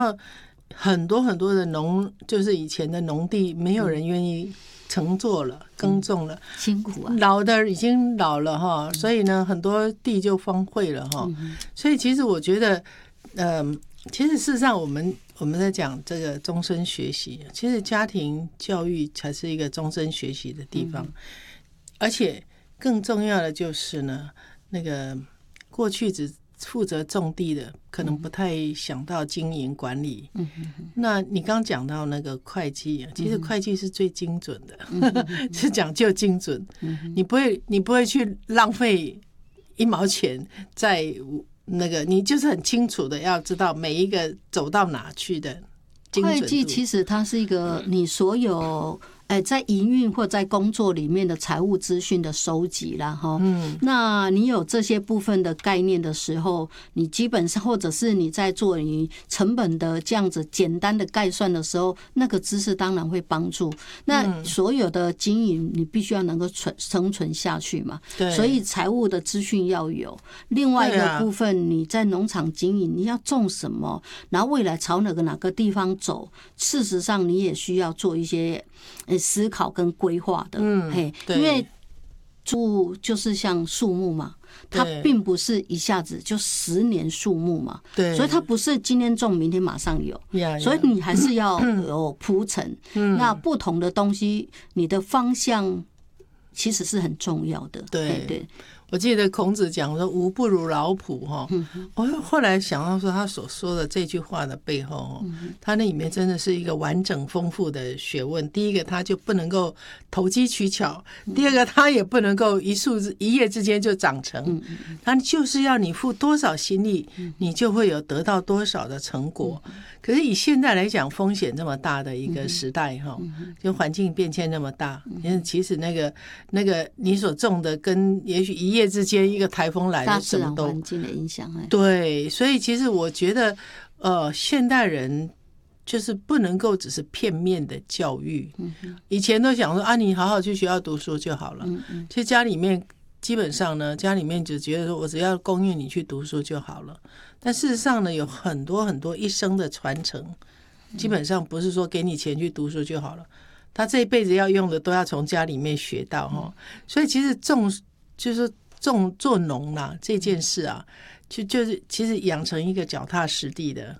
很多很多的就是以前的农地，没有人愿意乘坐了，耕种了， 辛苦啊， 老的已经老了哈，所以呢，很多地就荒废了哈。所以其实我觉得，其实事实上我们在讲这个终身学习，其实家庭教育才是一个终身学习的地方，而且更重要的就是呢，那个过去只负责种地的，可能不太想到经营管理。那你刚讲到那个会计，其实会计是最精准的，是讲究精准。你不会去浪费1毛钱在那个，你就是很清楚的要知道每一个走到哪去的精准度。 会计其实它是一个你所有在营运或在工作里面的财务资讯的收集啦哈。那你有这些部分的概念的时候，你基本上或者是你在做你成本的这样子简单的概算的时候，那个知识当然会帮助。那所有的经营你必须要能够生存下去嘛，所以财务的资讯要有。另外一个部分，你在农场经营，你要种什么，然后未来朝哪个地方走，事实上你也需要做一些思考跟规划的。因为树就是像树木嘛，它并不是一下子就10年树木嘛，所以它不是今天种明天马上有，所以你还是要有铺陈。那不同的东西，你的方向其实是很重要的。对。 我记得孔子讲说无不如老仆哈，我后来想到说他所说的这句话的背后，他那里面真的是一个完整丰富的学问。第一个，他就不能够投机取巧；第二个，他也不能够一夜之间就长成。他就是要你付多少心力，你就会有得到多少的成果。可是以现在来讲，风险这么大的一个时代哈，就环境变迁那么大，其实那个你所种的跟也许一夜之间一个台风来了， 大自然环境的影响。 对，所以其实我觉得，现代人就是不能够只是片面的教育。以前都想说你好好去学校读书就好了。其实家里面基本上呢，家里面就觉得说我只要供应你去读书就好了。但事实上呢，有很多很多一生的传承，基本上不是说给你钱去读书就好了，他这一辈子要用的都要从家里面学到哈。所以其实就是做农啦这件事啊，就是其实养成一个脚踏实地的，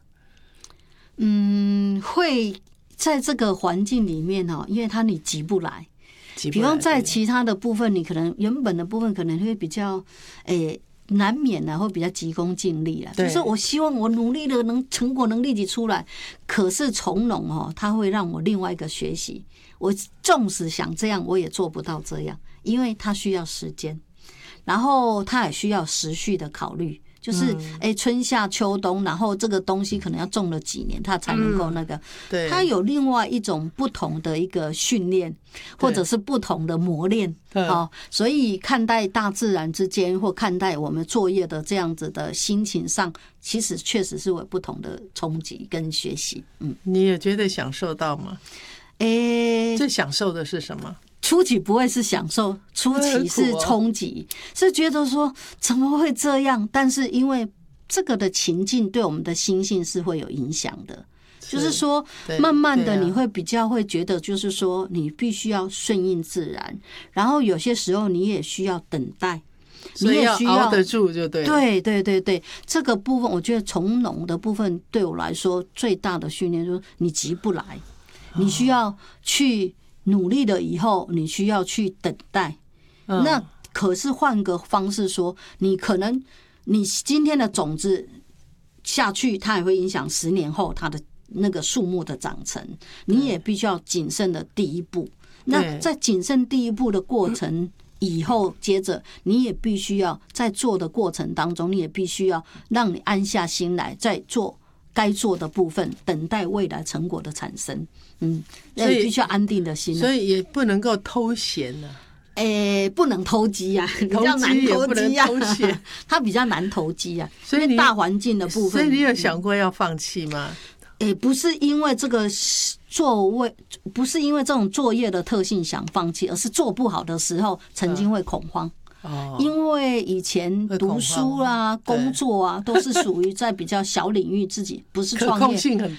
会在这个环境里面因为你急不来。比方在其他的部分，你可能原本的部分可能会比较难免会比较急功近利啦，就是我希望我努力的成果能立即出来。可是从农它会让我另外一个学习，我纵使想这样，我也做不到这样，因为它需要时间，然后它也需要时序的考虑。就是春夏秋冬，然后这个东西可能要种了几年，它才能够那个。它有另外一种不同的一个训练，或者是不同的磨练。所以看待大自然之间，或看待我们作业的这样子的心情上，其实确实是有不同的冲击跟学习。 你也觉得享受到吗？最享受的是什么？ 初期不会是享受，初期是冲击，是觉得说怎么会这样？但是因为这个的情境对我们的心性是会有影响的，就是说慢慢的你会比较会觉得，就是说你必须要顺应自然，然后有些时候你也需要等待，你也需要熬得住就对了。 对，这个部分我觉得从农的部分对我来说最大的训练就是你急不来，你需要去努力了以后，你需要去等待。那可是换个方式说，你可能你今天的种子下去，它也会影响10年后它的那个树木的长成。你也必须要谨慎的第一步。那在谨慎第一步的过程以后，接着你也必须要在做的过程当中，你也必须要让你安下心来，再做该做的部分，等待未来成果的产生。所以必须要安定的心， 所以也不能够偷闲了。 不能投机啊，比较难投机啊，它比较难投机啊。所以大环境的部分， 所以你有想过要放弃吗？ 不是因为这个不是因为这种作业的特性想放弃，而是做不好的时候曾经会恐慌。因为以前读书工作都是属于在比较小领域，自己不是创业，可控性很